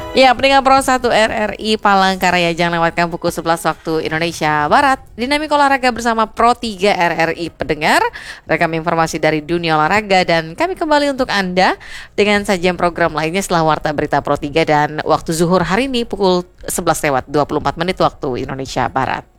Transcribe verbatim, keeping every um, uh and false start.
Ya, pendengar Pro satu R R I Palangkaraya, jangan lewatkan pukul sebelas waktu Indonesia Barat. Dinamik olahraga bersama Pro tiga R R I pendengar, rekam informasi dari dunia olahraga, dan kami kembali untuk Anda dengan sajian program lainnya setelah Warta Berita Pro tiga dan waktu zuhur hari ini pukul sebelas lewat dua puluh empat menit waktu Indonesia Barat.